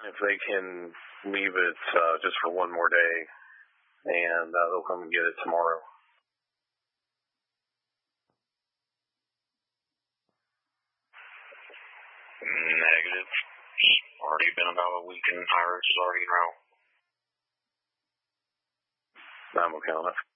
if they can leave it just for one more day, and they'll come and get it tomorrow. Negative. It's already been about a week and High Ridge is already in route. I'm okay on it.